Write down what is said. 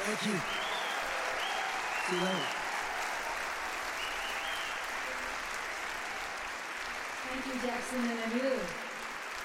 Thank you. See you later. Thank you, Jackson and Anu.